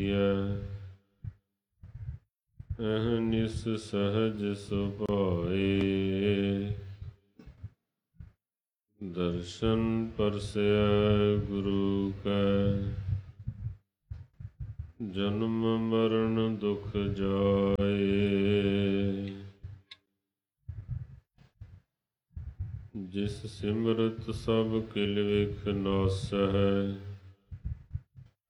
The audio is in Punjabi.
ਅਹਨਿਸ ਸਹਜ ਸੁਭਾਏ। ਦਰਸ਼ਨ ਪਰਸੈ ਗੁਰੂ ਕੈ, ਜਨਮ ਮਰਨ ਦੁਖ ਜਾਏ। ਜਿਸ ਸਿਮਰਤ ਸਭ ਕਿਲ ਵਿਖ ਨਾਸੈ,